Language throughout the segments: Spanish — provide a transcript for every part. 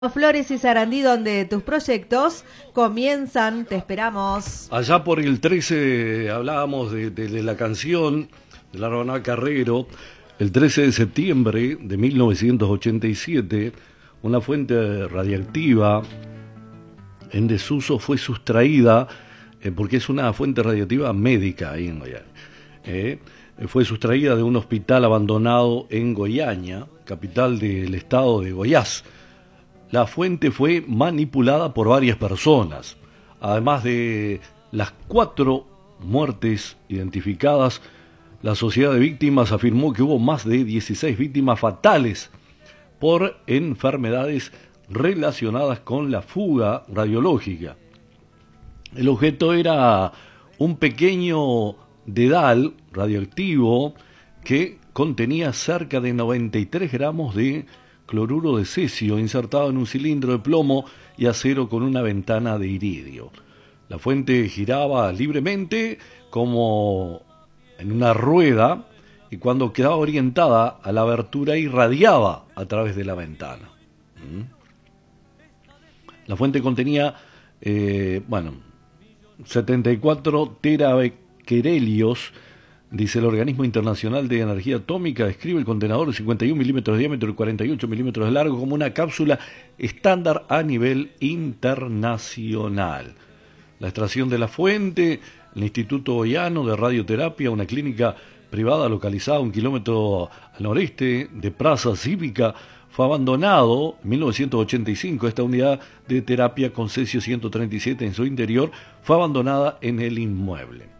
Flores y Sarandí, donde tus proyectos comienzan. Te esperamos. Allá por el 13 hablábamos de la canción de la Ronald Carrero. El 13 de septiembre de 1987, una fuente radiactiva en desuso fue sustraída, porque es una fuente radiactiva médica ahí en Goiânia. Fue sustraída de un hospital abandonado en Goiânia, capital del estado de Goiás. La fuente fue manipulada por varias personas. Además de las 4 muertes identificadas, la Sociedad de Víctimas afirmó que hubo más de 16 víctimas fatales por enfermedades relacionadas con la fuga radiológica. El objeto era un pequeño dedal radioactivo que contenía cerca de 93 gramos de cloruro de cesio insertado en un cilindro de plomo y acero con una ventana de iridio. La fuente giraba libremente como en una rueda y cuando quedaba orientada a la abertura irradiaba a través de la ventana. La fuente contenía 74 terabequerelios. Dice el Organismo Internacional de Energía Atómica, describe el contenedor de 51 milímetros de diámetro y 48 milímetros de largo como una cápsula estándar a nivel internacional. La extracción de la fuente, el Instituto Goiano de Radioterapia, una clínica privada localizada a 1 kilómetro al noreste de Praça Cívica, fue abandonado en 1985. Esta unidad de terapia con cesio 137 en su interior fue abandonada en el inmueble.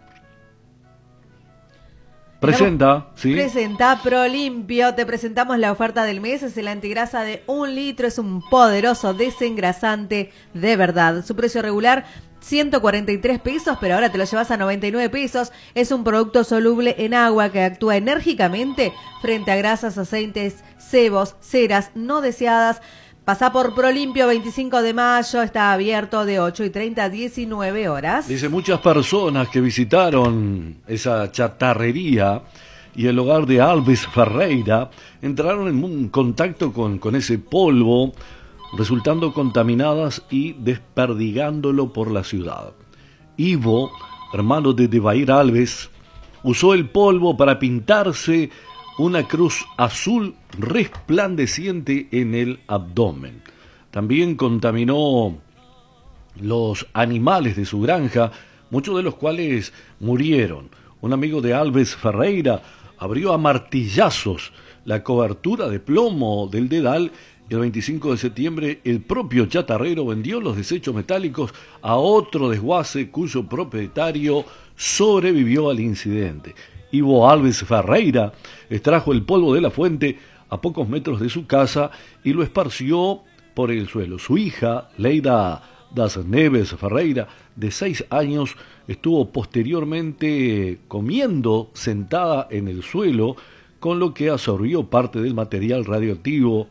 Presenta Prolimpio, te presentamos la oferta del mes, es el antigrasa de 1 litro, es un poderoso desengrasante de verdad. Su precio regular, 143 pesos, pero ahora te lo llevas a 99 pesos. Es un producto soluble en agua que actúa enérgicamente frente a grasas, aceites, sebos, ceras no deseadas. Pasá por Prolimpio, 25 de mayo, está abierto de 8:30 a 19 horas. Dice, muchas personas que visitaron esa chatarrería y el hogar de Alves Ferreira entraron en contacto con ese polvo, resultando contaminadas y desperdigándolo por la ciudad. Ivo, hermano de Devair Alves, usó el polvo para pintarse una cruz azul resplandeciente en el abdomen. También contaminó los animales de su granja, muchos de los cuales murieron. Un amigo de Alves Ferreira abrió a martillazos la cobertura de plomo del dedal y el 25 de septiembre el propio chatarrero vendió los desechos metálicos a otro desguace cuyo propietario sobrevivió al incidente. Ivo Alves Ferreira extrajo el polvo de la fuente a pocos metros de su casa y lo esparció por el suelo. Su hija, Leida das Neves Ferreira, de 6 años, estuvo posteriormente comiendo sentada en el suelo, con lo que absorbió parte del material radioactivo.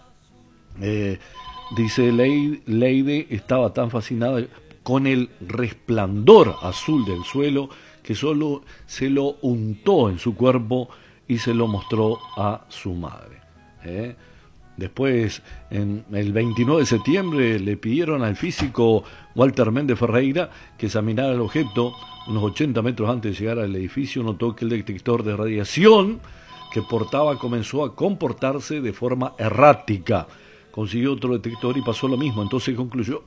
Dice Leide, estaba tan fascinada con el resplandor azul del suelo que solo se lo untó en su cuerpo y se lo mostró a su madre. Después, en el 29 de septiembre, le pidieron al físico Walter Méndez Ferreira que examinara el objeto. Unos 80 metros antes de llegar al edificio, notó que el detector de radiación que portaba comenzó a comportarse de forma errática. Consiguió otro detector y pasó lo mismo. Entonces concluyó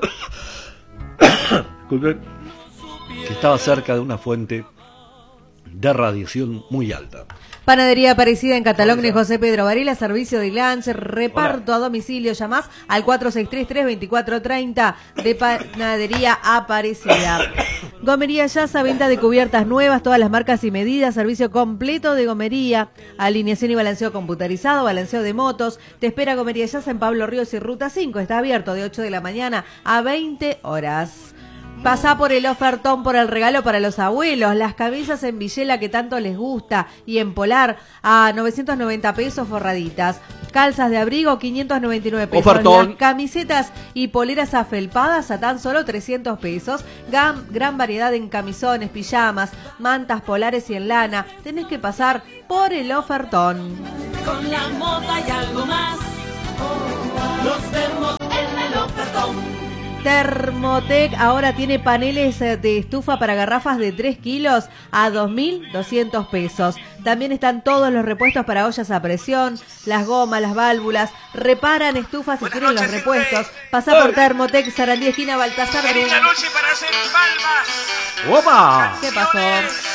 que estaba cerca de una fuente de radiación muy alta. Panadería Aparecida en Catalognes, José Pedro Varela, servicio de lunch, reparto a domicilio, llamás al 4633-2430 de Panadería Aparecida. Gomería Yasa, venta de cubiertas nuevas, todas las marcas y medidas, servicio completo de gomería, alineación y balanceo computarizado, balanceo de motos. Te espera Gomería Yasa en Pablo Ríos y Ruta 5, está abierto de 8 de la mañana a 20 horas. Pasá por el ofertón por el regalo para los abuelos, las camisas en Villela que tanto les gusta y en Polar a 990 pesos forraditas, calzas de abrigo 599 pesos, ofertón. Las camisetas y poleras afelpadas a tan solo 300 pesos, gran variedad en camisones, pijamas, mantas polares y en lana. Tenés que pasar por el ofertón. Con la moda y algo más. Nos vemos en el Octatón. Thermotec ahora tiene paneles de estufa para garrafas de 3 kilos a 2.200 pesos. También están todos los repuestos para ollas a presión, las gomas, las válvulas. Reparan estufas y tienen los repuestos. Pasá por Thermotec, Sarandí, esquina Baltasar Brum. Noche para hacer palmas. ¡Opa! ¿Qué pasó?